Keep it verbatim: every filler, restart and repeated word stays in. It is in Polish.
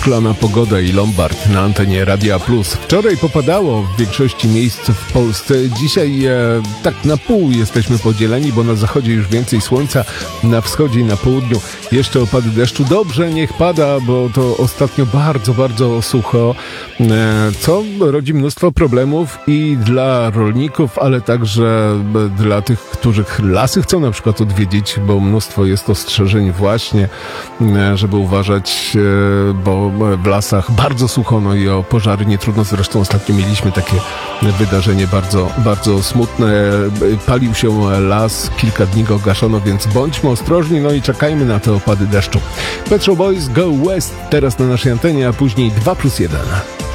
szklana pogoda i Lombard na antenie Radia Plus. Wczoraj popadało w większości miejsc w Polsce. Dzisiaj e, tak na pół jesteśmy podzieleni, bo na zachodzie już więcej słońca, na wschodzie i na południu jeszcze opady deszczu. Dobrze, niech pada, bo to ostatnio bardzo, bardzo sucho, e, co rodzi mnóstwo problemów i dla rolników, ale także dla tych, którzy lasy chcą na przykład odwiedzić, bo mnóstwo jest ostrzeżeń właśnie, e, żeby uważać, e, bo w lasach bardzo sucho, no i o pożary nie trudno. Zresztą ostatnio mieliśmy takie wydarzenie bardzo, bardzo smutne. Palił się las, kilka dni go gaszono, więc bądźmy ostrożni, no i czekajmy na te opady deszczu. Pet Shop Boys Go West teraz na naszej antenie, a później dwa plus jeden.